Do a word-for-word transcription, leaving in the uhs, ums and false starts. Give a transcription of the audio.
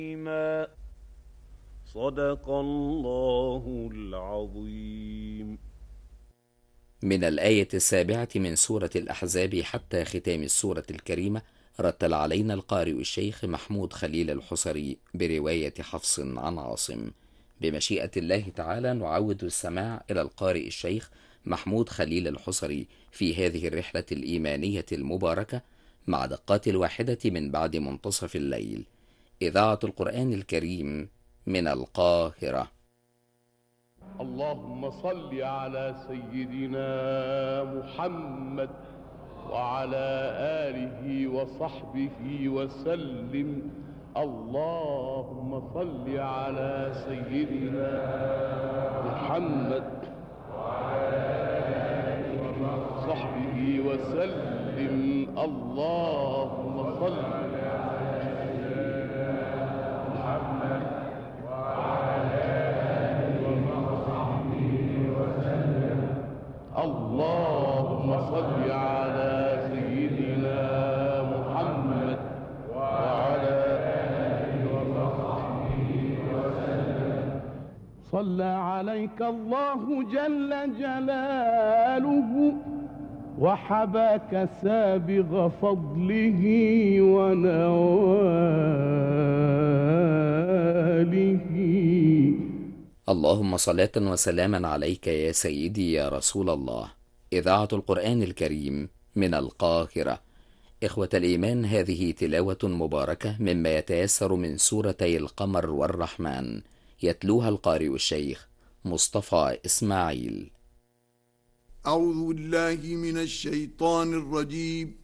صدق الله العظيم. من الآية السابعة من سورة الأحزاب حتى ختام السورة الكريمة رتل علينا القارئ الشيخ محمود خليل الحصري برواية حفص عن عاصم. بمشيئة الله تعالى نعود السماع إلى القارئ الشيخ محمود خليل الحصري في هذه الرحلة الإيمانية المباركة مع دقات الواحدة من بعد منتصف الليل. إذاعة القرآن الكريم من القاهرة. اللهم صل على سيدنا محمد وعلى آله وصحبه وسلم. اللهم صل على سيدنا محمد وعلى آله وصحبه وسلم. اللهم صل على سيدنا محمد وعلى آله وصحبه وسلم. اللهم صل على سيدنا محمد وعلى آله وصحبه وسلم. صلى عليك الله جل جلاله وحباك سابغ فضله ونواله. اللهم صلاة وسلاما عليك يا سيدي يا رسول الله. إذاعة القرآن الكريم من القاهرة. إخوة الإيمان، هذه تلاوة مباركة مما يتيسر من سورتي القمر والرحمن، يتلوها القارئ الشيخ مصطفى إسماعيل. أعوذ بالله من الشيطان الرجيم.